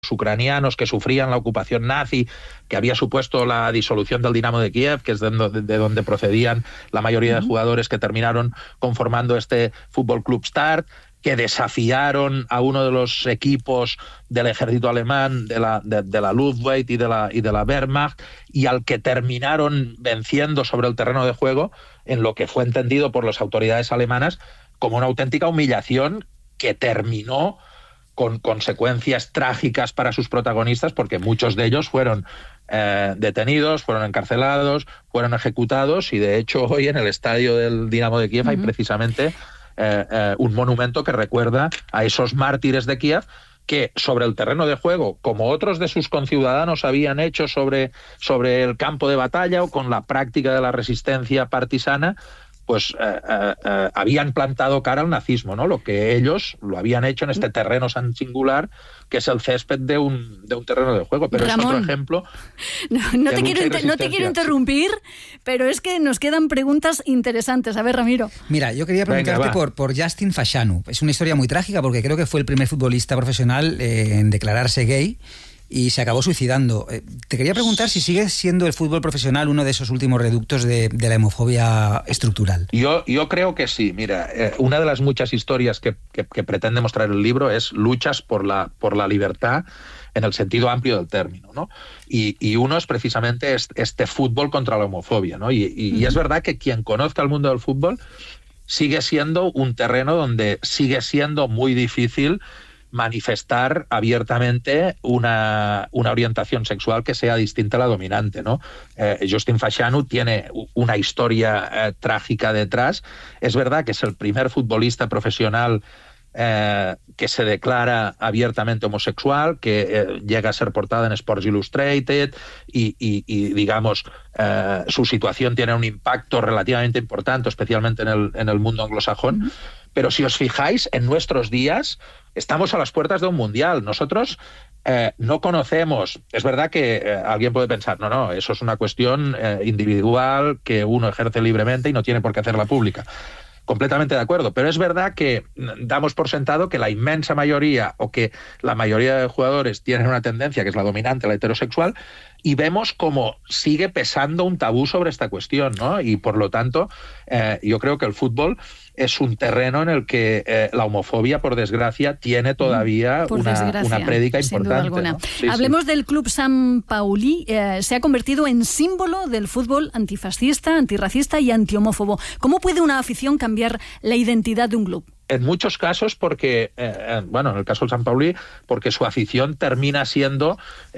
los ucranianos que sufrían la ocupación nazi, que había supuesto la disolución del Dinamo de Kiev, que es de donde procedían la mayoría de jugadores que terminaron conformando este Fútbol Club Start, que desafiaron a uno de los equipos del ejército alemán, de la Luftwaffe y de la Wehrmacht, y al que terminaron venciendo sobre el terreno de juego, en lo que fue entendido por las autoridades alemanas como una auténtica humillación que terminó con consecuencias trágicas para sus protagonistas, porque muchos de ellos fueron detenidos, fueron encarcelados, fueron ejecutados, y de hecho hoy en el estadio del Dinamo de Kiev hay precisamente un monumento que recuerda a esos mártires de Kiev que sobre el terreno de juego, como otros de sus conciudadanos habían hecho sobre el campo de batalla o con la práctica de la resistencia partisana, pues habían plantado cara al nazismo, ¿no? Lo que ellos lo habían hecho en este terreno tan singular que es el césped de un terreno de juego. Pero Ramón, es otro ejemplo. No te quiero interrumpir, pero es que nos quedan preguntas interesantes. A ver, Ramiro. Mira, yo quería preguntarte por Justin Fashanu. Es una historia muy trágica porque creo que fue el primer futbolista profesional en declararse gay y se acabó suicidando. Te quería preguntar si sigue siendo el fútbol profesional uno de esos últimos reductos de la homofobia estructural. Yo creo que sí. Mira, una de las muchas historias que pretende mostrar el libro es luchas por la libertad en el sentido amplio del término, ¿no? Y uno es precisamente este fútbol contra la homofobia, ¿no? Y es verdad que quien conozca el mundo del fútbol sigue siendo un terreno donde sigue siendo muy difícil manifestar abiertamente una orientación sexual que sea distinta a la dominante, ¿no? Justin Fashanu tiene una historia trágica detrás. Es verdad que es el primer futbolista profesional que se declara abiertamente homosexual, que llega a ser portada en Sports Illustrated y digamos, su situación tiene un impacto relativamente importante, especialmente en el mundo anglosajón. Pero si os fijáis, en nuestros días estamos a las puertas de un mundial. Nosotros no conocemos. Es verdad que alguien puede pensar, no, eso es una cuestión individual que uno ejerce libremente y no tiene por qué hacerla pública. Completamente de acuerdo, pero es verdad que damos por sentado que la inmensa mayoría o que la mayoría de jugadores tienen una tendencia que es la dominante, la heterosexual, y vemos cómo sigue pesando un tabú sobre esta cuestión, ¿no? Y por lo tanto, yo creo que el fútbol es un terreno en el que la homofobia, por desgracia, tiene todavía una prédica importante, ¿no? Sí, Hablemos del Club Sant Pauli. Se ha convertido en símbolo del fútbol antifascista, antirracista y antihomófobo. ¿Cómo puede una afición cambiar la identidad de un club? En muchos casos porque, en el caso del Sant Pauli, porque su afición termina siendo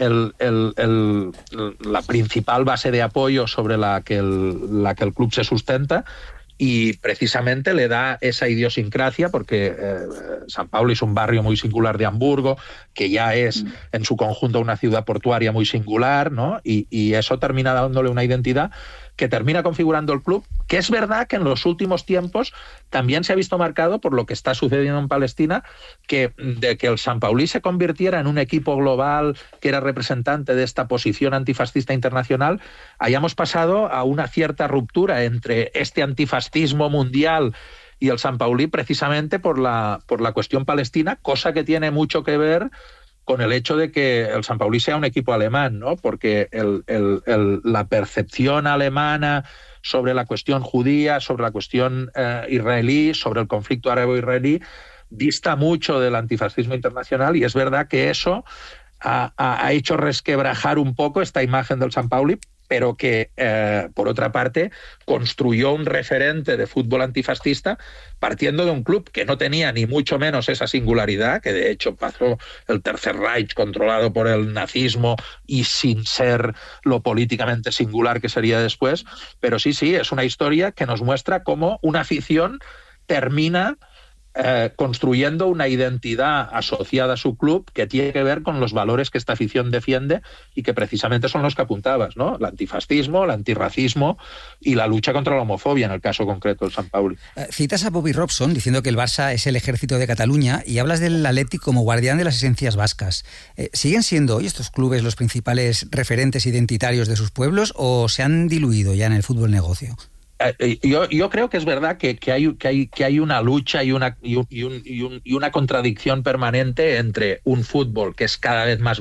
la principal base de apoyo sobre la que el club se sustenta, y precisamente le da esa idiosincrasia porque Sant Pauli es un barrio muy singular de Hamburgo, que ya es en su conjunto una ciudad portuaria muy singular, ¿no? Y eso termina dándole una identidad que termina configurando el club, que es verdad que en los últimos tiempos también se ha visto marcado por lo que está sucediendo en Palestina, de que el Sant Pauli se convirtiera en un equipo global que era representante de esta posición antifascista internacional, hayamos pasado a una cierta ruptura entre este antifascismo mundial y el Sant Pauli precisamente por la cuestión palestina, cosa que tiene mucho que ver con el hecho de que el Sant Pauli sea un equipo alemán, ¿no? Porque la percepción alemana sobre la cuestión judía, sobre la cuestión israelí, sobre el conflicto árabe-israelí, dista mucho del antifascismo internacional, y es verdad que eso ha hecho resquebrajar un poco esta imagen del Sant Pauli, pero que, por otra parte, construyó un referente de fútbol antifascista partiendo de un club que no tenía ni mucho menos esa singularidad, que de hecho pasó el Tercer Reich controlado por el nazismo y sin ser lo políticamente singular que sería después, pero sí, es una historia que nos muestra cómo una afición termina construyendo una identidad asociada a su club que tiene que ver con los valores que esta afición defiende y que precisamente son los que apuntabas, ¿no? El antifascismo, el antirracismo y la lucha contra la homofobia, en el caso concreto del Sant Pauli. Citas a Bobby Robson diciendo que el Barça es el ejército de Cataluña y hablas del Athletic como guardián de las esencias vascas. ¿Siguen siendo hoy estos clubes los principales referentes identitarios de sus pueblos o se han diluido ya en el fútbol negocio? Yo creo que es verdad que hay una lucha y una contradicción permanente entre un fútbol que es cada vez más